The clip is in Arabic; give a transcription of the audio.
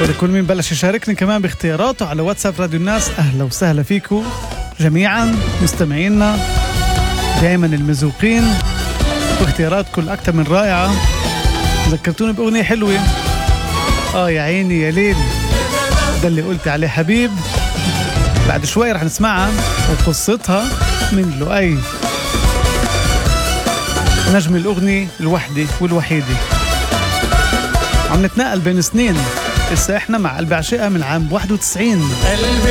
ولكل مين بلش يشاركني كمان باختياراته على واتساب راديو الناس. أهلا وسهلا فيكم جميعا مستمعينا دائما المذوقين، واختياراتكم الأكثر من رائعة. ذكرتوني بأغنية حلوة، يا عيني يا ليل، ده اللي قلت عليه حبيب. بعد شوي رح نسمعها وقصتها من لؤي، نجم الأغنية الوحدة والوحيدة. عم نتنقل بين سنين، لسه احنا مع قلبي عشقها من عام 91.